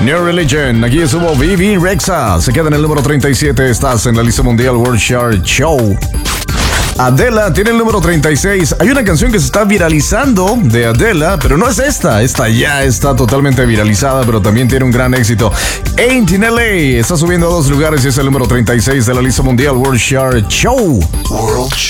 New Religion, aquí estuvo Vivi Rexa, se queda en el número 37, estás en la lista mundial World Chart Show. Adela tiene el número 36. Hay una canción que se está viralizando de Adela, pero no es esta. Esta ya está totalmente viralizada, pero también tiene un gran éxito. Ain't in LA está subiendo a 2 lugares y es el número 36 de la lista mundial World Chart Show. World Chart.